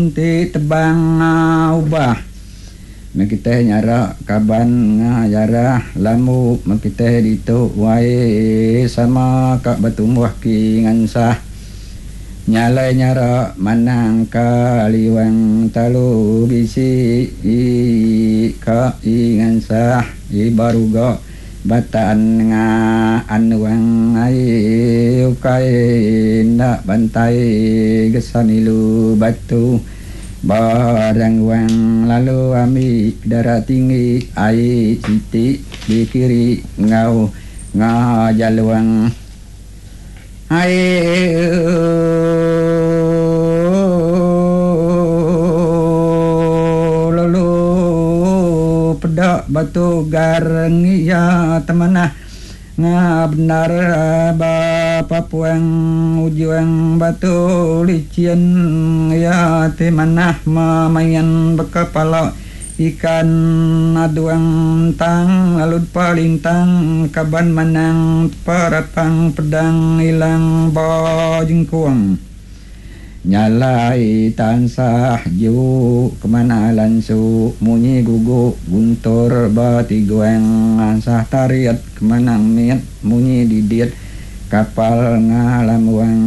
ti tebang ubah makita nyara kaban ngajara lamu makita dito wae sama kak batumbuh ki ngansah nyalai nyara manang kaliwang talu bisi ka ngansah baruga bataan nga anuang ay ukay na bantay gesanilu batu barang wang lalu ami darah tinggi ai siti di kiri ngau ngajaluang ai lalu pedak batu gareng ya temanah nga benar bapa puang ujuang batu licin ya temanah mamayan bekapala ikan aduang tang lalu palintang kaban manang parapang pedang ilang bajingkuang nyalai tansah ju kemana lansu munyi gugu guntur bati goeng ansah tariat kemanang miat munyi didiat kapal ngalam wang